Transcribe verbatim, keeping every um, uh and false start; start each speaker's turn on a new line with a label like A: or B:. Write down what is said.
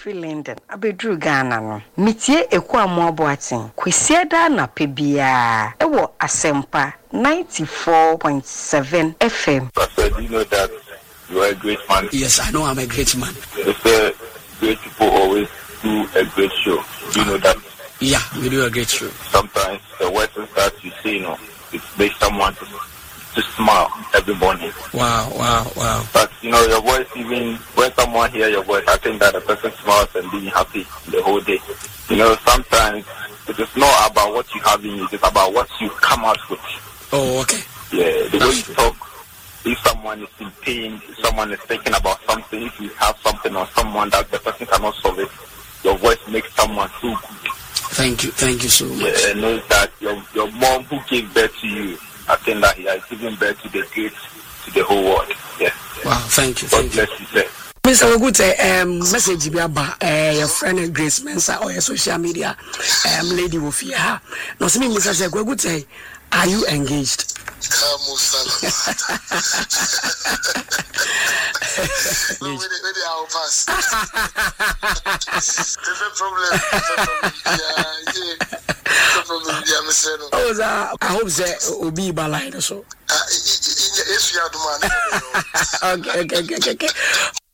A: Free London abedru Ghana no mitie eku amoabo aten kwesiada na pebia ewo Asempa ninety-four point seven F M.
B: Pastor, do you know that you are a great man?
C: Yes, I know I'm a great man.
B: They say great people always do a great show. Do you know that?
C: Yeah, we do a great show.
B: Sometimes the words that you say, you know, it makes someone to, to smile every morning.
C: Wow, wow, wow.
B: But, you know, your voice, even when someone hears your voice, I think that the person smiles and being happy the whole day. You know, sometimes it is not about what you have in you, it is about what you come out with.
C: Oh, okay.
B: Yeah, the way you talk, if someone is in pain, if someone is thinking about something, if you have something or someone that the person cannot solve it, your voice makes someone feel good.
C: Thank you, thank you so much.
B: Yeah, and know that your your mom who gave birth to you, I think that he has given birth to the great, to the whole world. Yeah.
C: Wow, thank you,
B: God
C: thank
B: bless
C: you.
B: you, sir.
C: Mister Ogute, um, message bi aba, eh, your friend Grace Mensa or your social media, um, lady Wofia. No, see me, Mister Ogute, are you engaged?
D: No, we we are pass. The problem, yeah, yeah. The problem, yeah, Mister No.
C: Oh, that I hope that Obi Balai so.
D: Ah, yes, we are the man.
C: Okay, okay, okay, okay.